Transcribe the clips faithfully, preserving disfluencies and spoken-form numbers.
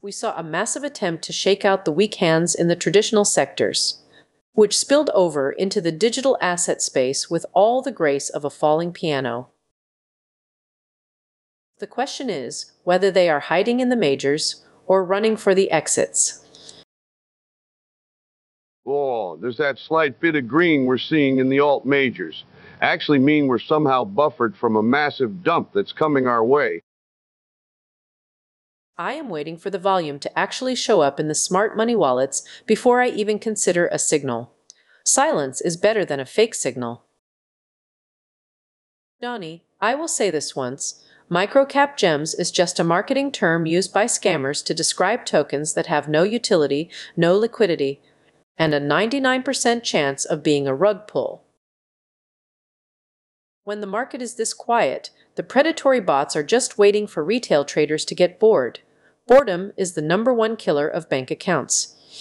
we saw a massive attempt to shake out the weak hands in the traditional sectors, which spilled over into the digital asset space with all the grace of a falling piano. The question is whether they are hiding in the majors or running for the exits. Oh, there's that slight bit of green we're seeing in the alt majors. Actually mean we're somehow buffered from a massive dump that's coming our way. I am waiting for the volume to actually show up in the smart money wallets before I even consider a signal. Silence is better than a fake signal. Donnie, I will say this once. Microcap gems is just a marketing term used by scammers to describe tokens that have no utility, no liquidity, and a ninety-nine percent chance of being a rug pull. When the market is this quiet, the predatory bots are just waiting for retail traders to get bored. Boredom is the number one killer of bank accounts.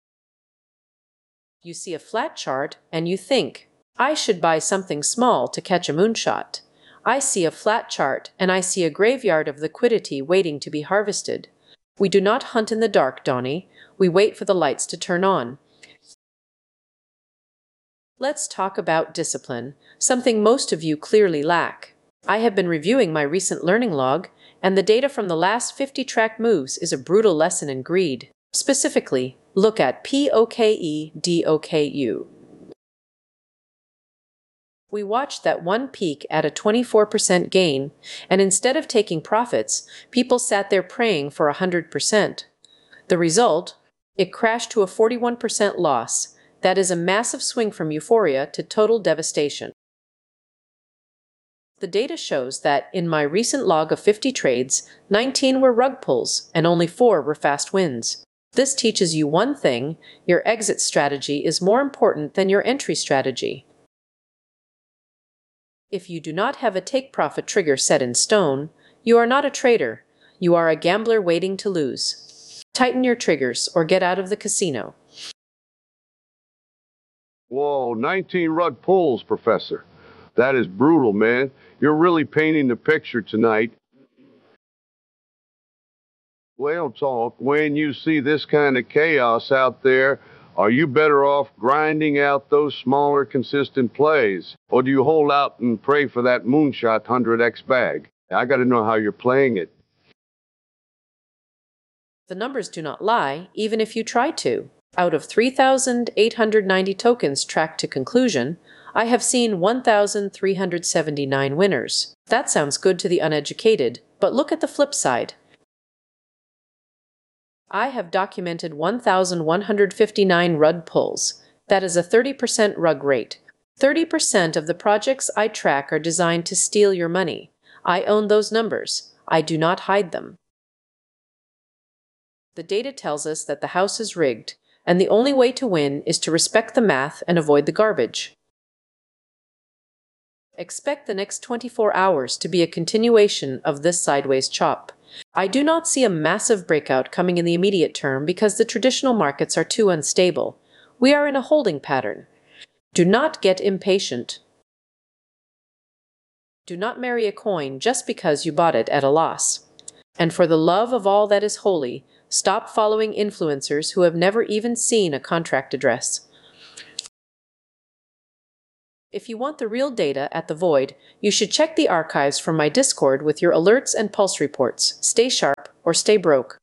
You see a flat chart and you think, I should buy something small to catch a moonshot. I see a flat chart and I see a graveyard of liquidity waiting to be harvested. We do not hunt in the dark, Donnie. We wait for the lights to turn on. Let's talk about discipline, something most of you clearly lack. I have been reviewing my recent learning log, and the data from the last fifty track moves is a brutal lesson in greed. Specifically, look at P O K E D O K U. We watched that one peak at a twenty-four percent gain, and instead of taking profits, people sat there praying for one hundred percent. The result? It crashed to a forty-one percent loss. That is a massive swing from euphoria to total devastation. The data shows that in my recent log of fifty trades, nineteen were rug pulls and only four were fast wins. This teaches you one thing: your exit strategy is more important than your entry strategy. If you do not have a take-profit trigger set in stone, you are not a trader. You are a gambler waiting to lose. Tighten your triggers or get out of the casino. Whoa, nineteen rug pulls, Professor. That is brutal, man. You're really painting the picture tonight. Well, talk, when you see this kind of chaos out there, are you better off grinding out those smaller, consistent plays? Or do you hold out and pray for that moonshot one hundred X bag? I got to know how you're playing it. The numbers do not lie, even if you try to. Out of three thousand eight hundred ninety tokens tracked to conclusion, I have seen one thousand three hundred seventy-nine winners. That sounds good to the uneducated, but look at the flip side. I have documented one thousand one hundred fifty-nine rug pulls. That is a thirty percent rug rate. thirty percent of the projects I track are designed to steal your money. I own those numbers. I do not hide them. The data tells us that the house is rigged, and the only way to win is to respect the math and avoid the garbage. Expect the next twenty-four hours to be a continuation of this sideways chop. I do not see a massive breakout coming in the immediate term because the traditional markets are too unstable. We are in a holding pattern. Do not get impatient. Do not marry a coin just because you bought it at a loss. And for the love of all that is holy, stop following influencers who have never even seen a contract address. If you want the real data at the void, you should check the archives from my Discord with your alerts and pulse reports. Stay sharp or stay broke.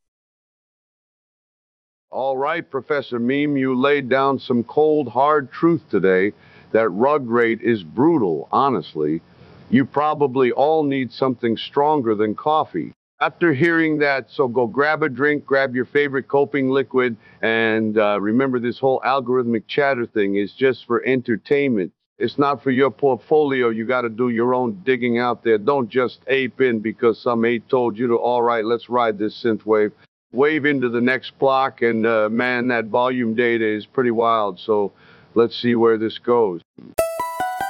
All right, Professor Meme, you laid down some cold, hard truth today. That rug rate is brutal, honestly. You probably all need something stronger than coffee. After hearing that, so go grab a drink, grab your favorite coping liquid, and uh, remember this whole algorithmic chatter thing is just for entertainment. It's not for your portfolio. You got to do your own digging out there. Don't just ape in because some ape told you to, all right, let's ride this synth wave. Wave into the next block, and uh, man, that volume data is pretty wild. So let's see where this goes.